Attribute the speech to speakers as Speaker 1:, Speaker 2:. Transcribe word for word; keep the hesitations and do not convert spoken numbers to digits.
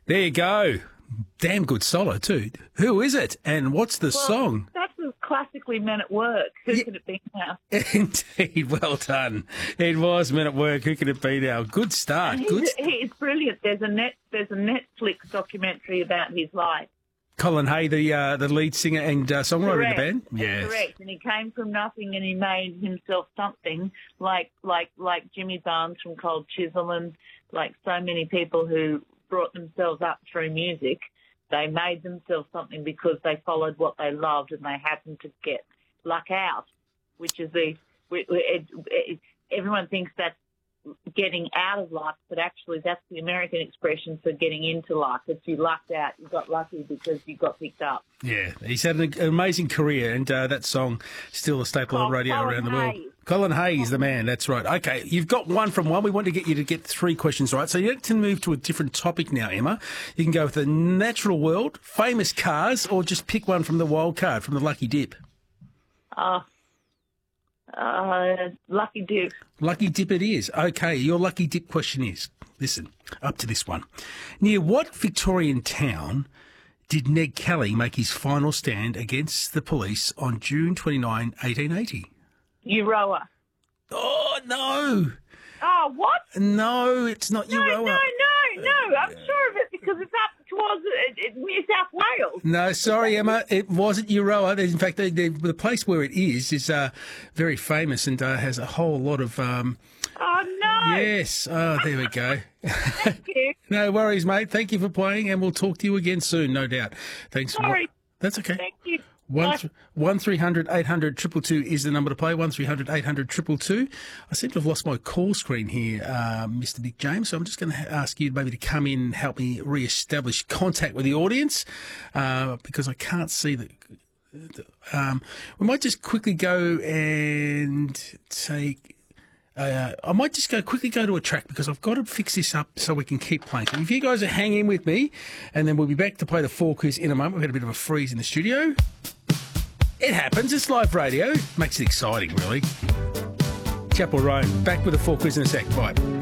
Speaker 1: There you go. Damn good solo too. Who is it and what's the
Speaker 2: Well,
Speaker 1: song?
Speaker 2: That's classically Men at Work. Who
Speaker 1: Yeah.
Speaker 2: could it be now?
Speaker 1: Indeed, well done. It was Men at Work. Who could it be now? Good start.
Speaker 2: He's,
Speaker 1: Good.
Speaker 2: he's brilliant. There's a net. There's a Netflix documentary about his life.
Speaker 1: Colin Hay, the uh, the lead singer and uh, songwriter
Speaker 2: Correct.
Speaker 1: of the band.
Speaker 2: That's
Speaker 1: Yes.
Speaker 2: correct. And he came from nothing, and he made himself something like like like Jimmy Barnes from Cold Chisel, and like so many people who brought themselves up through music. They made themselves something because they followed what they loved, and they happened to get luck out, which is the it, it, it, everyone thinks that's getting out of luck, but actually that's the American expression for getting into luck. If you lucked out, you got lucky because you got picked up.
Speaker 1: Yeah, he's had an amazing career, and uh, that song still a staple of
Speaker 2: Oh,
Speaker 1: radio
Speaker 2: Colin
Speaker 1: around the world.
Speaker 2: Hayes.
Speaker 1: Colin Hayes, the man. That's right. Okay, you've got one from one. We want to get you to get three questions right. So you need to move to a different topic now, Emma. You can go with the natural world, famous cars, or just pick one from the wild card, from the Lucky Dip.
Speaker 2: Uh, uh, lucky dip.
Speaker 1: Lucky Dip it is. Okay, your Lucky Dip question is, listen, up to this one. Near what Victorian town did Ned Kelly make his final stand against the police on June twenty-ninth, eighteen eighty?
Speaker 2: Euroa.
Speaker 1: Oh, no.
Speaker 2: Oh, what?
Speaker 1: No, it's not
Speaker 2: No,
Speaker 1: Euroa.
Speaker 2: no, no, no. I'm sure of it because it's up towards uh, uh, New South Wales.
Speaker 1: No, sorry, Emma, it wasn't Euroa. There's- In fact, the, the, the place where it is is uh, very famous and uh, has a whole lot of... Um,
Speaker 2: Oh, no.
Speaker 1: yes, oh, there we go.
Speaker 2: Thank you.
Speaker 1: No worries, mate. Thank you for playing, and we'll talk to you again soon, no doubt. Thanks. for
Speaker 2: Sorry.
Speaker 1: That's okay.
Speaker 2: Thank you.
Speaker 1: One,
Speaker 2: Bye.
Speaker 1: th- one three hundred eight hundred two two two is the number to play. One three hundred eight hundred two two two. I seem to have lost my call screen here, uh, Mister Dick James. So I'm just going to ask you maybe to come in and help me re-establish contact with the audience uh, because I can't see the. Um, we might just quickly go and take. Uh, I might just go quickly go to a track because I've got to fix this up so we can keep playing. So if you guys are hanging with me, and then we'll be back to play the four quiz in a moment. We've had a bit of a freeze in the studio. It happens. It's live radio. Makes it exciting, really. Chapel Roan. Back with the four quiz in a sec. Bye.